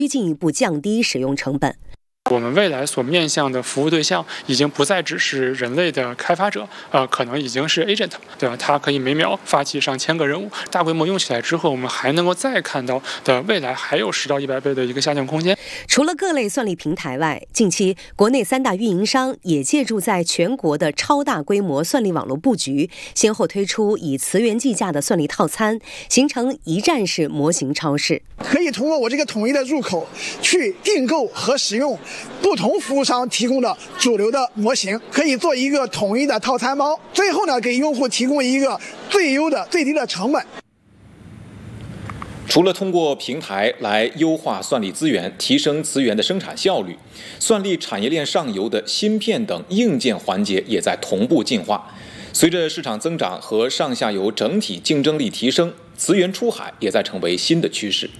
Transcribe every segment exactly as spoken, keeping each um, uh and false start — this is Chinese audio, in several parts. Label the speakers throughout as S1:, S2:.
S1: 需进一步降低使用成本。
S2: 我们未来所面向的服务对象已经不再只是人类的开发者，呃，可能已经是 agent， 对吧？它可以每秒发起上千个任务，大规模用起来之后，我们还能够再看到的未来还有十到一百倍的一个下降空间。
S1: 除了各类算力平台外，近期国内三大运营商也借助在全国的超大规模算力网络布局，先后推出以磁源计价的算力套餐，形成一站式模型超市。
S3: 可以通过我这个统一的入口去订购和使用不同服务商提供的主流的模型，可以做一个统一的套餐包，最后呢给用户提供一个最优的最低的成本。
S4: 除了通过平台来优化算力资源，提升资源的生产效率，算力产业链上游的芯片等硬件环节也在同步进化。随着市场增长和上下游整体竞争力提升，磁源出海也在成为新的趋势。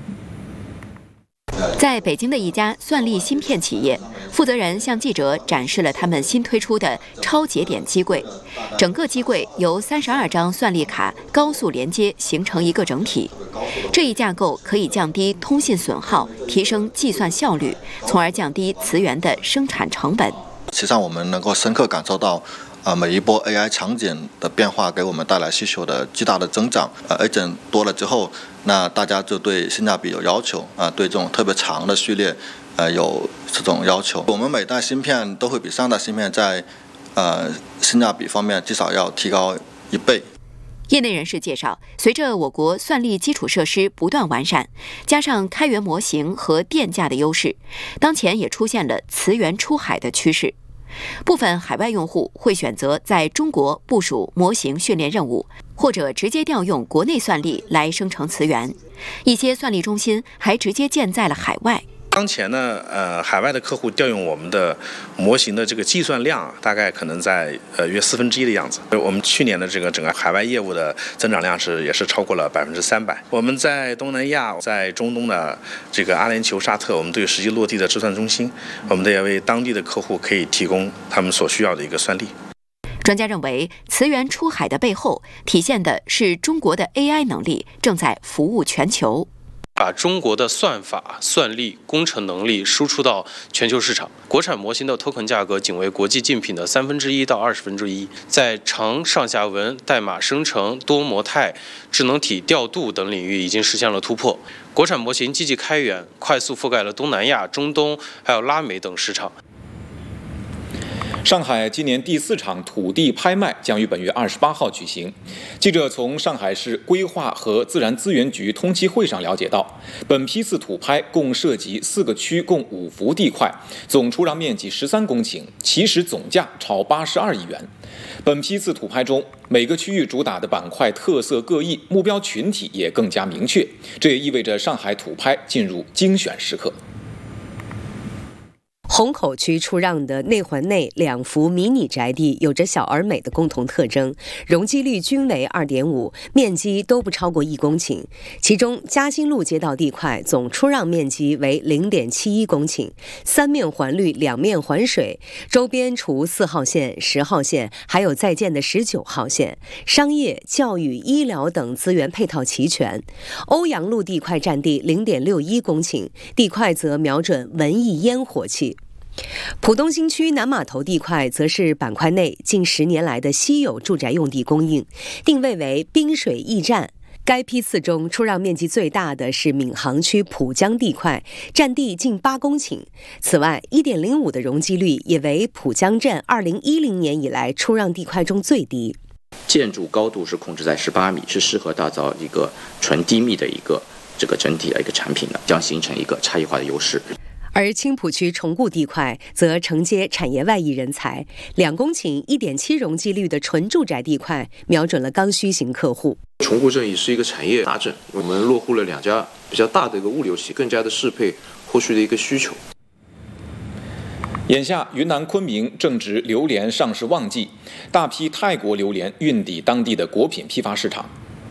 S5: 在北京的一家算力芯片企业，负责人向记者展示了他们新推出的超节点机柜。整个机柜由三十二张算力卡高速连接形成一个整体。这一架构可以降低通信损耗，提升计算效率，从而降低磁源的生产成本。
S6: 实际上，我们能够深刻感受到。啊，每一波 A I 场景的变化给我们带来需求的巨大的增长。呃 ，agent 多了之后，那大家就对性价比有要求啊，对这种特别长的序列，呃，有这种要求。我们每代芯片都会比上代芯片在呃性价比方面至少要提高一倍。
S5: 业内人士介绍，随着我国算力基础设施不断完善，加上开源模型和电价的优势，当前也出现了磁源出海的趋势。部分海外用户会选择在中国部署模型训练任务，或者直接调用国内算力来生成磁源。一些算力中心还直接建在了海外。
S7: 当前呢，呃，海外的客户调用我们的模型的这个计算量，大概可能在呃约四分之一的样子。我们去年的这个整个海外业务的增长量是也是超过了百分之三百。我们在东南亚，在中东的这个阿联酋、沙特，我们都有实际落地的计算中心，我们也为当地的客户可以提供他们所需要的一个算力。
S5: 专家认为，磁源出海的背后，体现的是中国的 A I 能力正在服务全球。
S8: 把中国的算法、算力、工程能力输出到全球市场，国产模型的 token 价格仅为国际竞品的三分之一到二十分之一，在长上下文、代码生成、多模态、智能体调度等领域已经实现了突破。国产模型积极开源，快速覆盖了东南亚、中东还有拉美等市场。
S4: 上海今年第四场土地拍卖将于本月二十八号举行。记者从上海市规划和自然资源局通气会上了解到，本批次土拍共涉及四个区，共五幅地块，总出让面积十三公顷，起始总价超八十二亿元。本批次土拍中，每个区域主打的板块特色各异，目标群体也更加明确。这也意味着上海土拍进入精选时刻。
S1: 虹口区出让的内环内两幅迷你宅地有着小而美的共同特征，容积率均为 二点五， 面积都不超过一公顷。其中嘉兴路街道地块总出让面积为 零点七一公顷，三面环绿，两面环水，周边除四号线、十号线，还有在建的十九号线，商业、教育、医疗等资源配套齐全。欧阳路地块占地 零点六一公顷，地块则瞄准文艺烟火气。浦东新区南码头地块则是板块内近十年来的稀有住宅用地供应，定位为滨水驿站。该批次中出让面积最大的是闵行区浦江地块，占地近八公顷。此外 一点零五 的容积率也为浦江镇二零一零年以来出让地块中最低。
S9: 建筑高度是控制在十八米，是适合打造一个纯低密的一个这个整体的一个产品的，将形成一个差异化的优势。
S1: 而青浦区重固地块则承接产业外溢人才，两公顷 一点七 容积率的纯住宅地块瞄准了刚需型客户。
S10: 重固镇也是一个产业大镇，我们落户了两家比较大的一个物流企业，更加的适配后续的一个需求。
S4: 眼下云南昆明正值榴莲上市旺季，大批泰国榴莲运抵当地的果品批发市场。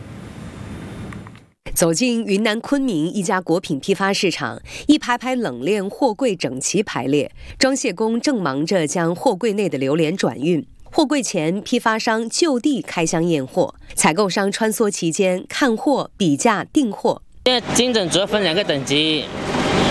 S1: 走进云南昆明一家果品批发市场，一排排冷链货柜整齐排列，装卸工正忙着将货柜内的榴莲转运。货柜前，批发商就地开箱验货，采购商穿梭其间看货、比价、订货。
S11: 现在金枕主要分两个等级，